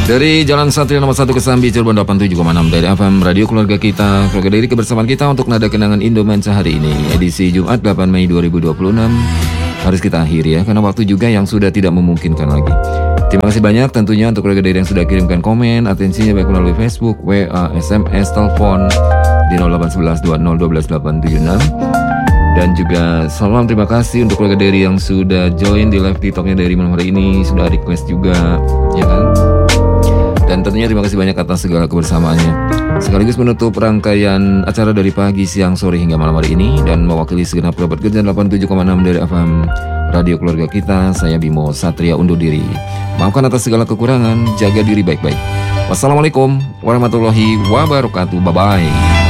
Dari Jalan Satria nomor 1 Kesambi, Cirebon 87,6 dari FM Radio Keluarga Kita. Keluarga dari kebersamaan kita untuk nada kenangan Indomansa hari ini, edisi Jumat 8 Mei 2026. Harus kita akhiri ya, karena waktu juga yang sudah tidak memungkinkan lagi. Terima kasih banyak tentunya untuk keluarga dari yang sudah kirimkan komen, atensinya baik melalui Facebook, WA, SMS, telepon di 0811 20 12 876. Dan juga salam terima kasih untuk keluarga dari yang sudah join di live TikToknya dari malam hari ini, sudah request juga, ya kan? Dan tentunya terima kasih banyak atas segala kebersamaannya. Sekaligus menutup rangkaian acara dari pagi, siang, sore hingga malam hari ini. Dan mewakili segenap kerabat kerja 87,6 dari FM Radio Keluarga Kita, saya Bimo Satria undur diri. Maafkan atas segala kekurangan, jaga diri baik-baik. Wassalamualaikum warahmatullahi wabarakatuh. Bye-bye.